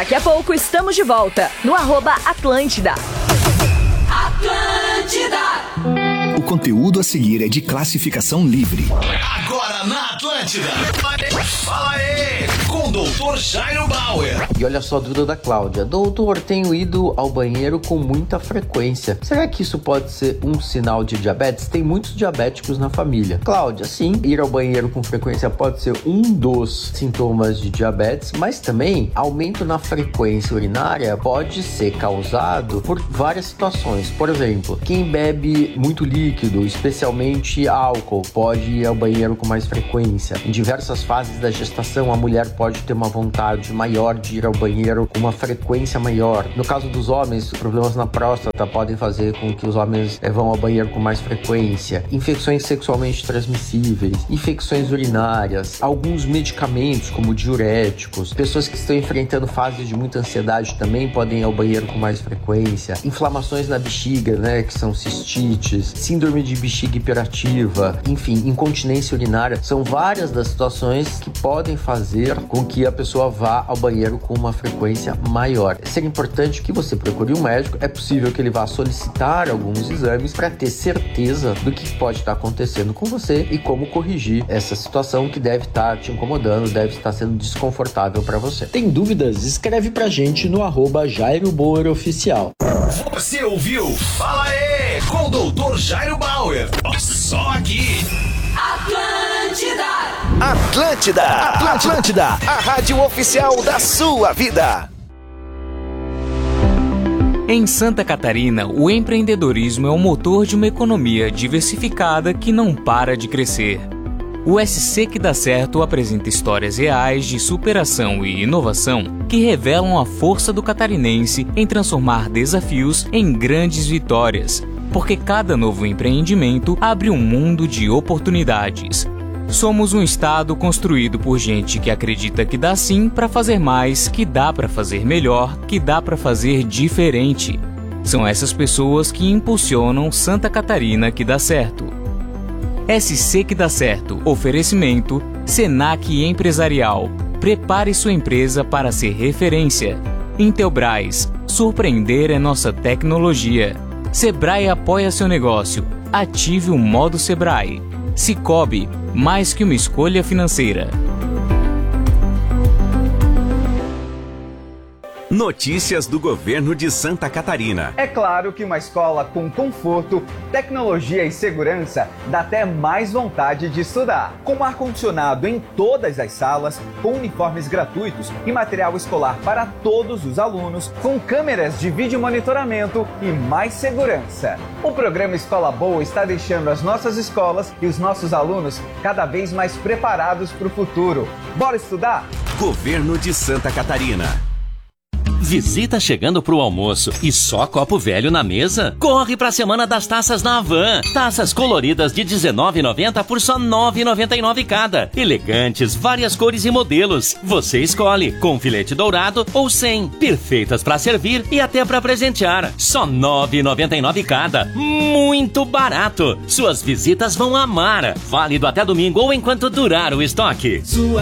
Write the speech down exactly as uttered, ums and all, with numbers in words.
Daqui a pouco estamos de volta no arroba Atlântida. Atlântida. O conteúdo a seguir é de classificação livre. Agora na Atlântida. Fala aí, com o doutor Jairo Bauer. E olha só a dúvida da Cláudia. Doutor, tenho ido ao banheiro com muita frequência. Será que isso pode ser um sinal de diabetes? Tem muitos diabéticos na família. Cláudia, sim, ir ao banheiro com frequência pode ser um dos sintomas de diabetes, mas também aumento na frequência urinária pode ser causado por várias situações. Por exemplo, quem bebe muito líquido, especialmente álcool, pode ir ao banheiro com mais frequência. Em diversas fases da gestação, a mulher pode ter uma vontade maior de ir ao banheiro com uma frequência maior. No caso dos homens, problemas na próstata podem fazer com que os homens vão ao banheiro com mais frequência. Infecções sexualmente transmissíveis, infecções urinárias, alguns medicamentos como diuréticos, pessoas que estão enfrentando fases de muita ansiedade também podem ir ao banheiro com mais frequência. Inflamações na bexiga, né, que são cistites, síndrome de bexiga hiperativa, enfim, incontinência urinária. São várias das situações que podem fazer com que a pessoa vá ao banheiro com uma frequência maior. Seria importante que você procure um médico. É possível que ele vá solicitar alguns exames para ter certeza do que pode estar acontecendo com você e como corrigir essa situação que deve estar te incomodando, deve estar sendo desconfortável para você. Tem dúvidas? Escreve pra gente no arroba Jairo Bauer Oficial. Você ouviu? Fala aí, com o doutor Jairo Bauer. Só aqui. Atlântida. Atlântida. Atlântida. A rádio oficial da sua vida. Em Santa Catarina, o empreendedorismo é o motor de uma economia diversificada que não para de crescer. O S C que dá certo apresenta histórias reais de superação e inovação que revelam a força do catarinense em transformar desafios em grandes vitórias, porque cada novo empreendimento abre um mundo de oportunidades. Somos um estado construído por gente que acredita que dá sim para fazer mais, que dá para fazer melhor, que dá para fazer diferente. São essas pessoas que impulsionam Santa Catarina que dá certo. S C que dá certo. Oferecimento Senac Empresarial. Prepare sua empresa para ser referência. Intelbras. Surpreender é nossa tecnologia. Sebrae apoia seu negócio. Ative o modo Sebrae. Sicoob. Mais que uma escolha financeira. Notícias do governo de Santa Catarina. É claro que uma escola com conforto, tecnologia e segurança dá até mais vontade de estudar. Com ar-condicionado em todas as salas, com uniformes gratuitos e material escolar para todos os alunos, com câmeras de vídeo monitoramento e mais segurança. O programa Escola Boa está deixando as nossas escolas e os nossos alunos cada vez mais preparados para o futuro. Bora estudar? Governo de Santa Catarina. Visita chegando pro almoço e só copo velho na mesa? Corre pra Semana das Taças na Havan. Taças coloridas de dezenove reais e noventa centavos por só nove reais e noventa e nove centavos cada. Elegantes, várias cores e modelos. Você escolhe, com filete dourado ou sem. Perfeitas pra servir e até pra presentear. Só nove reais e noventa e nove centavos cada. Muito barato. Suas visitas vão amar. Válido até domingo ou enquanto durar o estoque. Sua